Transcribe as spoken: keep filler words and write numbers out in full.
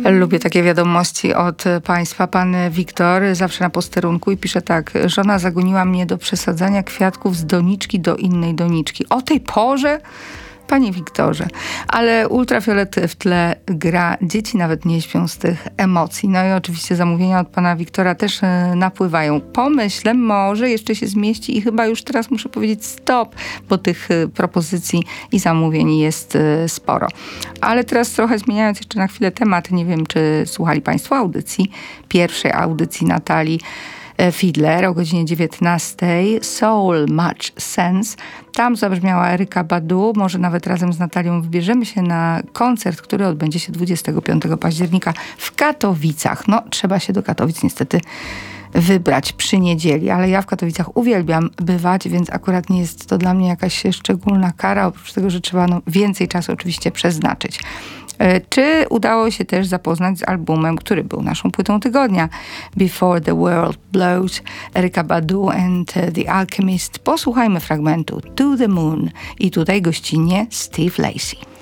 Lubię takie wiadomości od państwa. Pan Wiktor zawsze na posterunku i pisze tak. Żona zagoniła mnie do przesadzania kwiatków z doniczki do innej doniczki. O tej porze? Panie Wiktorze, ale ultrafiolet w tle gra. Dzieci nawet nie śpią z tych emocji. No i oczywiście zamówienia od pana Wiktora też e, napływają. Pomyślę, może jeszcze się zmieści i chyba już teraz muszę powiedzieć stop, bo tych e, propozycji i zamówień jest e, sporo. Ale teraz trochę zmieniając jeszcze na chwilę temat, nie wiem, czy słuchali państwo audycji, pierwszej audycji Natalii Fiedler o godzinie dziewiętnastej. Soul Much Sense. Tam zabrzmiała Erykka Badu. Może nawet razem z Natalią wybierzemy się na koncert, który odbędzie się dwudziestego piątego października w Katowicach. No, trzeba się do Katowic niestety wybrać przy niedzieli, ale ja w Katowicach uwielbiam bywać, więc akurat nie jest to dla mnie jakaś szczególna kara, oprócz tego, że trzeba no, więcej czasu oczywiście przeznaczyć. Czy udało się też zapoznać z albumem, który był naszą płytą tygodnia? Before the World Blows, Erykka Badu and The Alchemist. Posłuchajmy fragmentu To the Moon i tutaj gościnnie Steve Lacy.